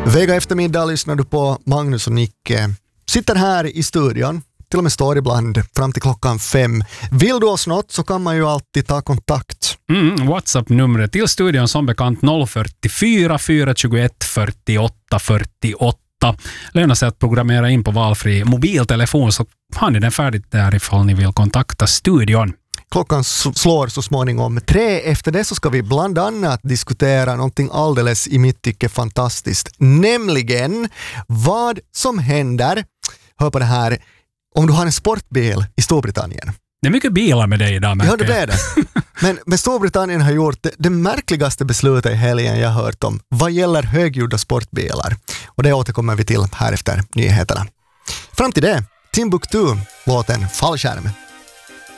Vega eftermiddag lyssnar du på Magnus och Nicke. Sitter här i studion, till och med står ibland fram till klockan 5. Vill du oss något så kan man ju alltid ta kontakt. WhatsApp-numret till studion som bekant 044 421 48 48. Lönar sig att programmera in på valfri mobiltelefon, så har ni den färdigt där ifall ni vill kontakta studion. Klockan slår så småningom 3. Efter det så ska vi bland annat diskutera någonting alldeles i mitt tycke fantastiskt. Nämligen vad som händer, hör på det här, om du har en sportbil i Storbritannien. Det är mycket bilar med dig idag, Ja, det är det. Men Storbritannien har gjort det märkligaste beslutet i helgen jag har hört om vad gäller högljudda sportbilar. Och det återkommer vi till här efter nyheterna. Fram till det, Timbuktu, låten Fallskärm.